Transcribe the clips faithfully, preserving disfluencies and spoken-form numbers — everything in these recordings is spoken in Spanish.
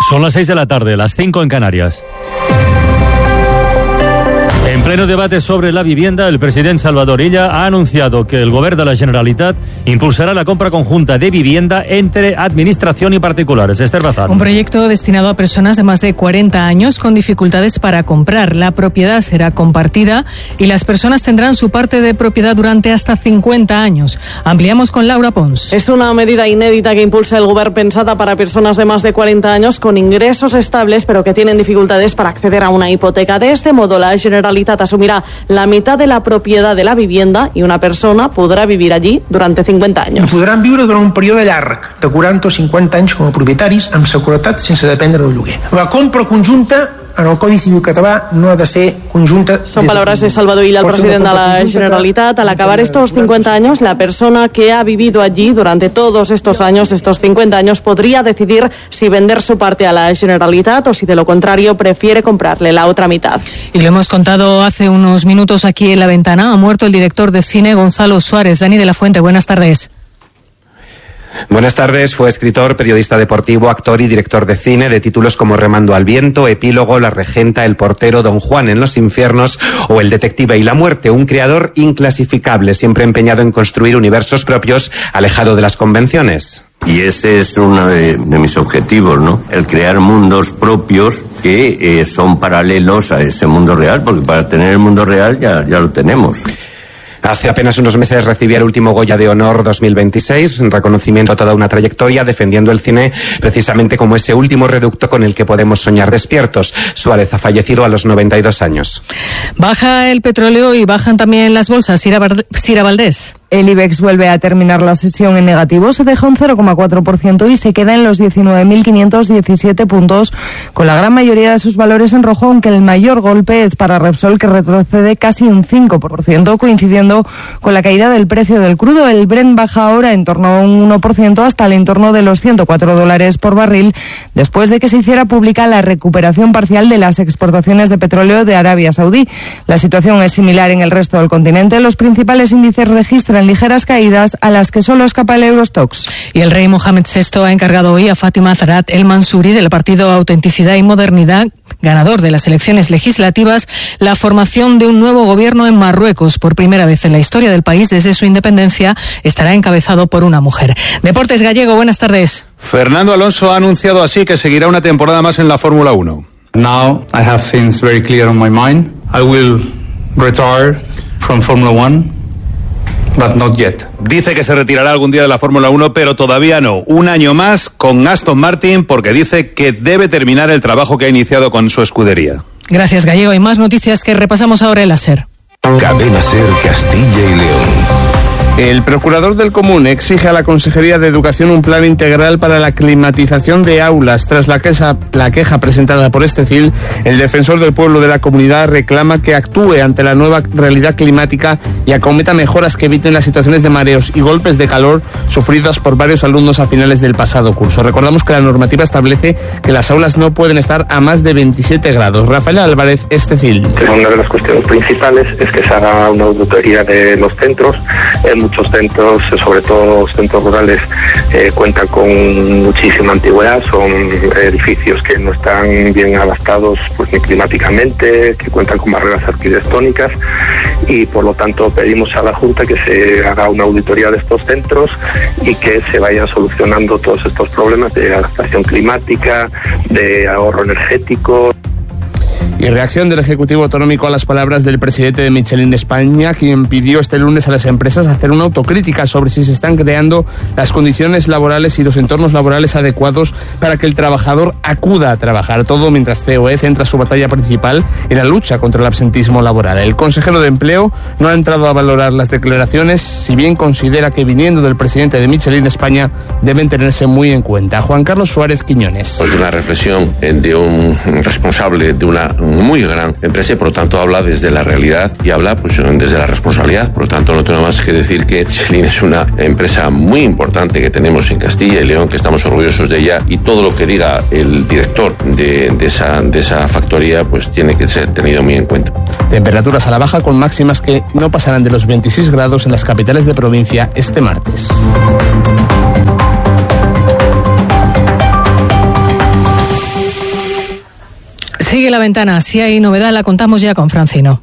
Son las seis de la tarde, las cinco en Canarias. En pleno debate sobre la vivienda, el presidente Salvador Illa ha anunciado que el Govern de la Generalitat impulsará la compra conjunta de vivienda entre administración y particulares. Esther Bazán. Un proyecto destinado a personas de más de cuarenta años con dificultades para comprar. La propiedad será compartida y las personas tendrán su parte de propiedad durante hasta cincuenta años. Ampliamos con Laura Pons. Es una medida inédita que impulsa el Govern, pensada para personas de más de cuarenta años con ingresos estables pero que tienen dificultades para acceder a una hipoteca. De este modo, la Generalitat asumirá la mitad de la propiedad de la vivienda i una persona podrà vivir allí durant cinquanta anys. I podran viure durant un període llarg, de quaranta o cinquanta anys com a propietaris, amb seguretat sense dependre del lloguer. La compra conjunta en el Codi Civil català no ha de ser conjunta. Son palabras de Salvador Illa, el presidente de la Generalitat. Al acabar estos cincuenta años, la persona que ha vivido allí durante todos estos años, estos cincuenta años, podría decidir si vender su parte a la Generalitat o si de lo contrario prefiere comprarle la otra mitad. Y lo hemos contado hace unos minutos aquí en La Ventana. Ha muerto el director de cine Gonzalo Suárez. Dani de la Fuente, buenas tardes. Buenas tardes. Fue escritor, periodista deportivo, actor y director de cine de títulos como Remando al viento, Epílogo, La regenta, El portero, Don Juan en los infiernos o El detective y la muerte. Un creador inclasificable, siempre empeñado en construir universos propios, alejado de las convenciones. Y ese es uno de, de mis objetivos, ¿no? El crear mundos propios que eh, son paralelos a ese mundo real, porque para tener el mundo real ya, ya lo tenemos. Hace apenas unos meses recibía el último Goya de Honor dos mil veintiséis, en reconocimiento a toda una trayectoria, defendiendo el cine precisamente como ese último reducto con el que podemos soñar despiertos. Suárez ha fallecido a los noventa y dos años. Baja el petróleo y bajan también las bolsas. Sira, Bard- Sira Valdés. El IBEX vuelve a terminar la sesión en negativo, se deja un cero coma cuatro por ciento y se queda en los diecinueve mil quinientos diecisiete puntos, con la gran mayoría de sus valores en rojo, aunque el mayor golpe es para Repsol, que retrocede casi un cinco por ciento, coincidiendo con la caída del precio del crudo. El Brent baja ahora en torno a un uno por ciento hasta el entorno de los ciento cuatro dólares por barril, después de que se hiciera pública la recuperación parcial de las exportaciones de petróleo de Arabia Saudí. La situación es similar en el resto del continente. Los principales índices registran ligeras caídas, a las que solo escapa el Eurostoxx. Y el rey Mohamed sexto ha encargado hoy a Fátima Zahrat El Mansouri, del partido Autenticidad y Modernidad, ganador de las elecciones legislativas, la formación de un nuevo gobierno en Marruecos. Por primera vez en la historia del país, desde su independencia, estará encabezado por una mujer. Deportes Gallego, buenas tardes. Fernando Alonso ha anunciado así que seguirá una temporada más en la Fórmula uno. Now I have things very clear on my mind. I will retire from Formula One. But not yet. Dice que se retirará algún día de la Fórmula uno, pero todavía no. Un año más con Aston Martin, porque dice que debe terminar el trabajo que ha iniciado con su escudería. Gracias, Gallego. Hay más noticias que repasamos ahora en la SER. Cadena SER Castilla y León. El procurador del Común exige a la Consejería de Educación un plan integral para la climatización de aulas. Tras la queja, la queja presentada por Estecil, el defensor del pueblo de la comunidad reclama que actúe ante la nueva realidad climática y acometa mejoras que eviten las situaciones de mareos y golpes de calor sufridas por varios alumnos a finales del pasado curso. Recordamos que la normativa establece que las aulas no pueden estar a más de veintisiete grados. Rafael Álvarez, Estecil. Una de las cuestiones principales es que se haga una auditoría de los centros. En muchos centros, sobre todo los centros rurales, eh, cuentan con muchísima antigüedad, son edificios que no están bien adaptados pues ni climáticamente, que cuentan con barreras arquitectónicas, y por lo tanto pedimos a la Junta que se haga una auditoría de estos centros y que se vayan solucionando todos estos problemas de adaptación climática, de ahorro energético. Y reacción del Ejecutivo Autonómico a las palabras del presidente de Michelin España, quien pidió este lunes a las empresas hacer una autocrítica sobre si se están creando las condiciones laborales y los entornos laborales adecuados para que el trabajador acuda a trabajar. Todo mientras C O E centra su batalla principal en la lucha contra el absentismo laboral. El consejero de Empleo no ha entrado a valorar las declaraciones, si bien considera que viniendo del presidente de Michelin España deben tenerse muy en cuenta. Juan Carlos Suárez Quiñones. Pues una reflexión de un responsable de una muy gran empresa y por lo tanto habla desde la realidad y habla pues desde la responsabilidad. Por lo tanto no tengo más que decir que Michelin es una empresa muy importante que tenemos en Castilla y León, que estamos orgullosos de ella, y todo lo que diga el director de, de, esa, de esa factoría pues tiene que ser tenido muy en cuenta. Temperaturas a la baja con máximas que no pasarán de los veintiséis grados en las capitales de provincia este martes. Sigue La Ventana. Si hay novedad, la contamos ya con Francino.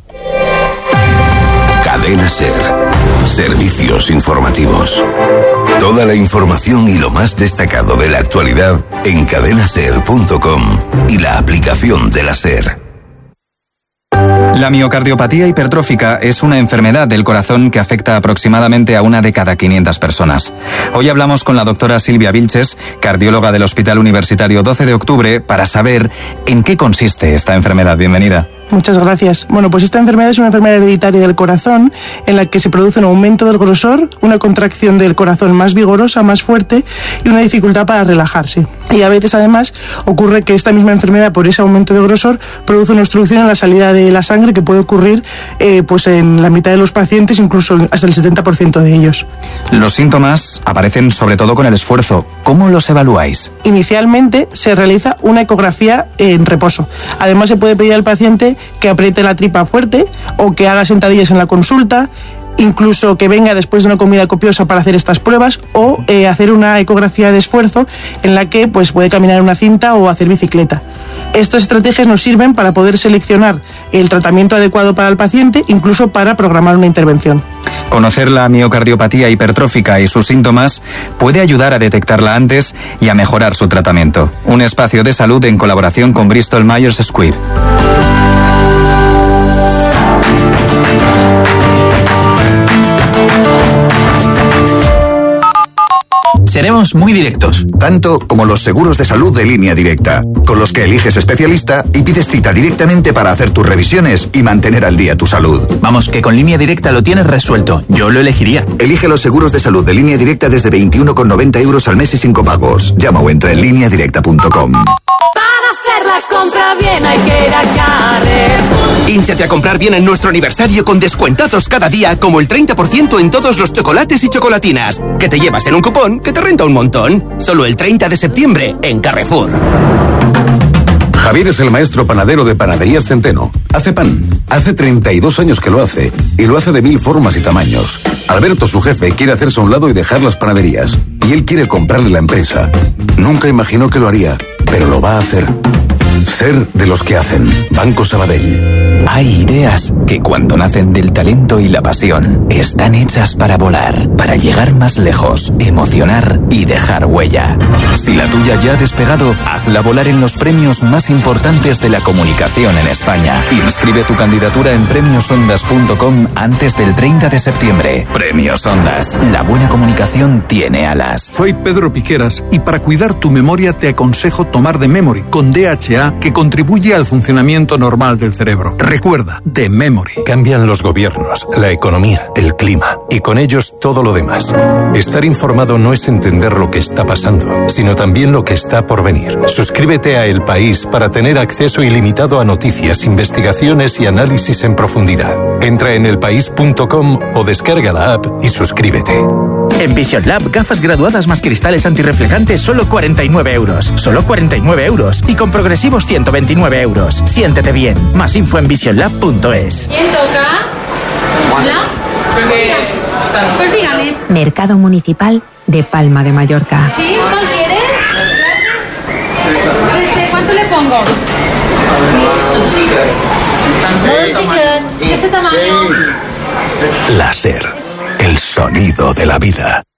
Cadena SER. Servicios informativos. Toda la información y lo más destacado de la actualidad en cadena ser punto com y la aplicación de la SER. La miocardiopatía hipertrófica es una enfermedad del corazón que afecta aproximadamente a una de cada quinientas personas. Hoy hablamos con la doctora Silvia Vilches, cardióloga del Hospital Universitario doce de octubre, para saber en qué consiste esta enfermedad. Bienvenida. Muchas gracias. Bueno, pues esta enfermedad es una enfermedad hereditaria del corazón en la que se produce un aumento del grosor, una contracción del corazón más vigorosa, más fuerte y una dificultad para relajarse. Y a veces además ocurre que esta misma enfermedad, por ese aumento de grosor, produce una obstrucción en la salida de la sangre que puede ocurrir eh, pues en la mitad de los pacientes, incluso hasta el setenta por ciento de ellos. Los síntomas aparecen sobre todo con el esfuerzo. ¿Cómo los evaluáis? Inicialmente se realiza una ecografía en reposo. Además se puede pedir al paciente que apriete la tripa fuerte o que haga sentadillas en la consulta, incluso que venga después de una comida copiosa para hacer estas pruebas, o eh, hacer una ecografía de esfuerzo en la que pues, puede caminar en una cinta o hacer bicicleta. Estas estrategias nos sirven para poder seleccionar el tratamiento adecuado para el paciente, incluso para programar una intervención. Conocer la miocardiopatía hipertrófica y sus síntomas puede ayudar a detectarla antes y a mejorar su tratamiento. Un espacio de salud en colaboración con Bristol Myers Squibb. Seremos muy directos. Tanto como los seguros de salud de Línea Directa, con los que eliges especialista y pides cita directamente para hacer tus revisiones y mantener al día tu salud. Vamos, que con Línea Directa lo tienes resuelto. Yo lo elegiría. Elige los seguros de salud de Línea Directa desde veintiuno con noventa euros al mes y sin copagos. Llama o entra en línea directa punto com. Para hacer la compra bien hay que ir a Carrefour. Hínchate a comprar bien en nuestro aniversario con descuentazos cada día, como el treinta por ciento en todos los chocolates y chocolatinas, que te llevas en un cupón que te renta un montón. Solo el treinta de septiembre en Carrefour. Javier es el maestro panadero de Panaderías Centeno. Hace pan. Hace treinta y dos años que lo hace. Y lo hace de mil formas y tamaños. Alberto, su jefe, quiere hacerse a un lado y dejar las panaderías. Y él quiere comprarle la empresa. Nunca imaginó que lo haría, pero lo va a hacer. Ser de los que hacen. Banco Sabadell. Hay ideas que cuando nacen del talento y la pasión están hechas para volar, para llegar más lejos, emocionar y dejar huella. Si la tuya ya ha despegado, hazla volar en los premios más importantes de la comunicación en España. Inscribe tu candidatura en premios ondas punto com antes del treinta de septiembre. Premios Ondas. La buena comunicación tiene alas. Soy Pedro Piqueras y para cuidar tu memoria te aconsejo tomar The Memory con D H A, que contribuye al funcionamiento normal del cerebro. Recuerda, The Memory. Cambian los gobiernos, la economía, el clima y con ellos todo lo demás. Estar informado no es entender lo que está pasando, sino también lo que está por venir. Suscríbete a El País para tener acceso ilimitado a noticias, investigaciones y análisis en profundidad. Entra en el país punto com o descarga la app y suscríbete. En Vision Lab, gafas graduadas más cristales antirreflejantes, solo cuarenta y nueve euros. Solo cuarenta y nueve euros. Y con progresivos ciento veintinueve euros. Siéntete bien. Más info en vision lab punto es. ¿Quién toca? ¿Hola? Pues dígame. Mercado Municipal de Palma de Mallorca. ¿Sí? ¿Cuál quieres? Este, ¿cuánto le pongo? ¿De este tamaño? La SER, el sonido de la vida.